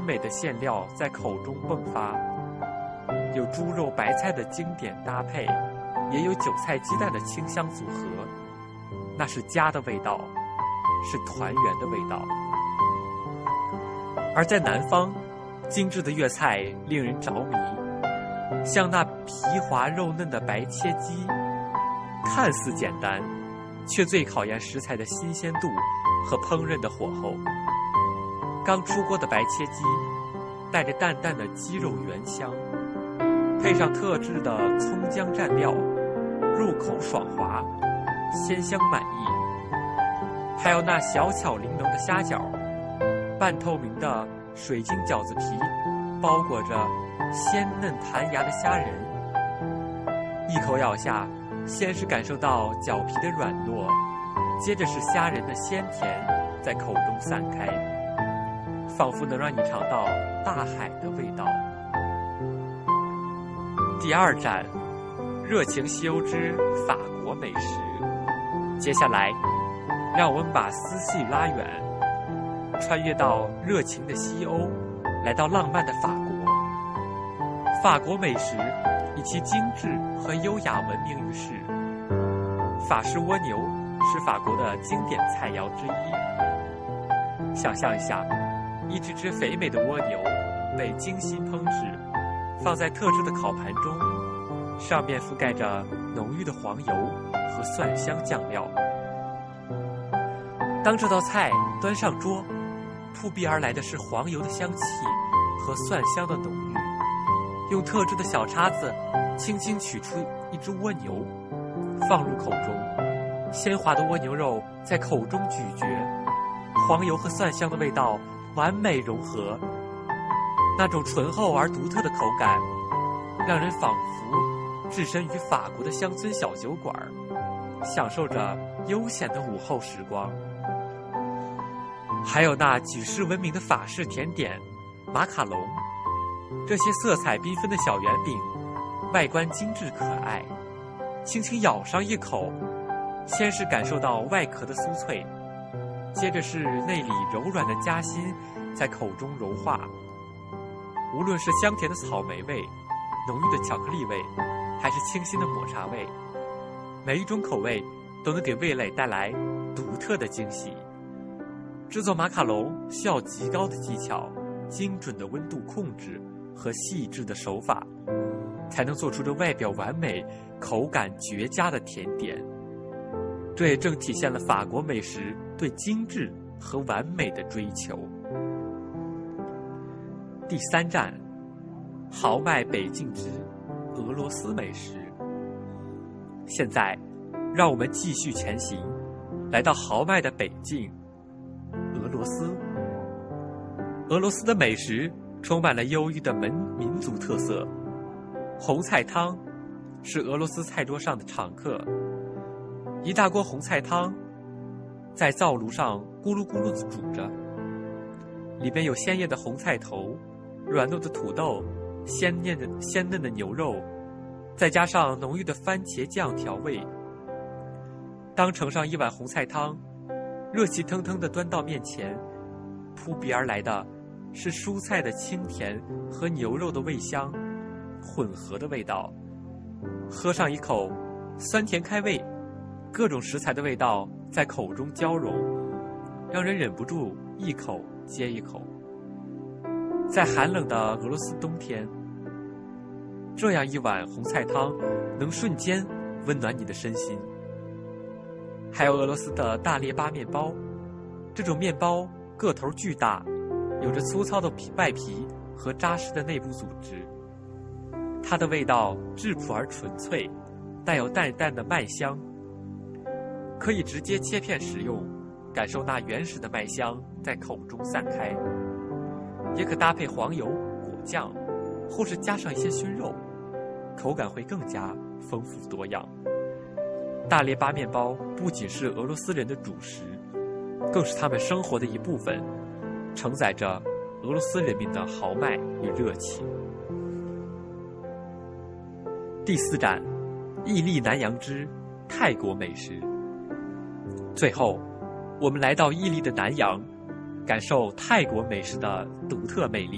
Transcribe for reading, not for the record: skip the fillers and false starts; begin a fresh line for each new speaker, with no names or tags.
美的馅料在口中迸发，有猪肉白菜的经典搭配，也有韭菜鸡蛋的清香组合，那是家的味道，是团圆的味道。而在南方，精致的粤菜令人着迷，像那皮滑肉嫩的白切鸡，看似简单，却最考验食材的新鲜度和烹饪的火候。刚出锅的白切鸡带着淡淡的鸡肉原香，配上特制的葱姜蘸料，入口爽滑，鲜香满意。还有那小巧玲珑的虾饺，半透明的水晶饺子皮包裹着鲜嫩弹牙的虾仁，一口咬下，先是感受到饺皮的软糯，接着是虾仁的鲜甜在口中散开，仿佛能让你尝到大海的味道。第二站，热情西欧之法国美食。接下来，让我们把思绪拉远，穿越到热情的西欧，来到浪漫的法国。法国美食以其精致和优雅闻名于世。法式蜗牛是法国的经典菜肴之一。想象一下，一只只肥美的蜗牛被精心烹制，放在特制的烤盘中，上面覆盖着浓郁的黄油和蒜香酱料。当这道菜端上桌，扑鼻而来的是黄油的香气和蒜香的浓郁。用特制的小叉子轻轻取出一只蜗牛，放入口中，鲜滑的蜗牛肉在口中咀嚼，黄油和蒜香的味道完美融合，那种醇厚而独特的口感，让人仿佛置身于法国的乡村小酒馆，享受着悠闲的午后时光。还有那举世闻名的法式甜点马卡龙，这些色彩缤纷的小圆饼，外观精致可爱，轻轻咬上一口，先是感受到外壳的酥脆，接着是内里柔软的夹心在口中融化。无论是香甜的草莓味、浓郁的巧克力味，还是清新的抹茶味，每一种口味都能给味蕾带来独特的惊喜。制作马卡龙需要极高的技巧、精准的温度控制和细致的手法，才能做出这外表完美、口感绝佳的甜点。这也正体现了法国美食对精致和完美的追求。第三站，豪迈北境之俄罗斯美食。现在，让我们继续前行，来到豪迈的北境俄罗斯。俄罗斯的美食充满了忧郁的民族特色。红菜汤是俄罗斯菜桌上的常客，一大锅红菜汤在灶炉上咕噜咕噜地煮着，里边有鲜艳的红菜头、软糯的土豆、鲜嫩的牛肉，再加上浓郁的番茄酱调味。当盛上一碗红菜汤，热气腾腾地端到面前，扑鼻而来的是蔬菜的清甜和牛肉的味香混合的味道。喝上一口，酸甜开胃，各种食材的味道在口中交融，让人忍不住一口接一口。在寒冷的俄罗斯冬天，这样一碗红菜汤能瞬间温暖你的身心。还有俄罗斯的大列巴面包，这种面包个头巨大，有着粗糙的外皮和扎实的内部组织，它的味道质朴而纯粹，带有淡淡的麦香，可以直接切片食用，感受那原始的麦香在口中散开。也可搭配黄油、果酱，或是加上一些熏肉，口感会更加丰富多样。大列巴面包不仅是俄罗斯人的主食，更是他们生活的一部分，承载着俄罗斯人民的豪迈与热情。第四站，屹立南洋之泰国美食。最后，我们来到屹立的南洋，感受泰国美食的独特魅力。